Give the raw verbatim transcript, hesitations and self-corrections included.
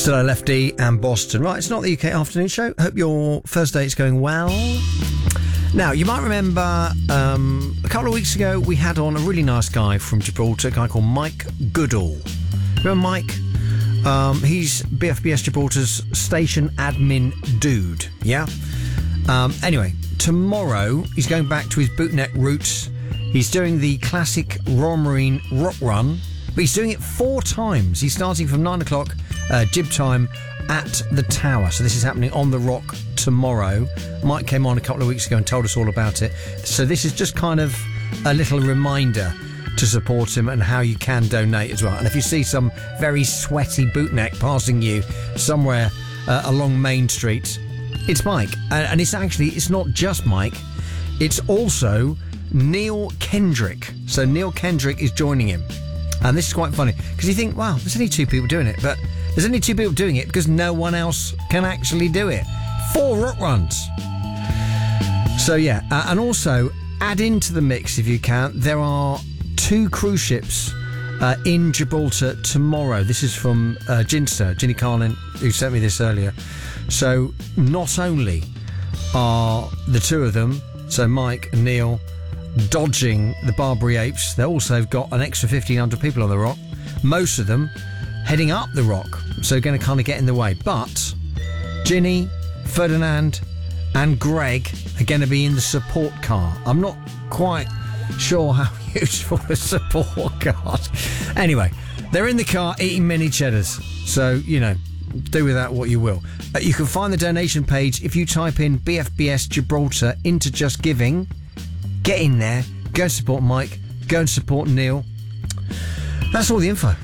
Still Lefty and Boston. Right, it's not the U K afternoon show. Hope your Thursday is going well. Now, you might remember um, a couple of weeks ago we had on a really nice guy from Gibraltar, a guy called Mike Goodall. Remember Mike? Um, he's B F B S Gibraltar's station admin dude, yeah? Um, anyway, tomorrow he's going back to his bootneck roots. He's doing the classic Royal Marine Rock Run, but he's doing it four times. He's starting from nine o'clock uh, jib time at the Tower. So this is happening on the Rock tomorrow. Mike came on a couple of weeks ago and told us all about it. So this is just kind of a little reminder to support him and how you can donate as well. And if you see some very sweaty bootneck passing you somewhere uh, along Main Street, it's Mike. And, and it's actually, it's not just Mike. It's also Neil Kendrick. So Neil Kendrick is joining him. And this is quite funny because you think, wow, there's only two people doing it. But there's only two people doing it because no one else can actually do it. Four rock runs. So yeah, uh, and also add into the mix if you can. There are two cruise ships uh, in Gibraltar tomorrow. This is from uh, Ginster, Ginny Carlin, who sent me this earlier. So not only are the two of them, so Mike and Neil, dodging the Barbary Apes, they also got an extra fifteen hundred people on the Rock. Most of them heading up the Rock, so going to kind of get in the way. But Ginny, Ferdinand and Greg are going to be in the support car. I'm not quite sure how useful a support car. Anyway, they're in the car eating mini cheddars. So, you know, do with that what you will. Uh, you can find the donation page if you type in B F B S Gibraltar into Just Giving. Get in there, go and support Mike, go and support Neil. That's all the info.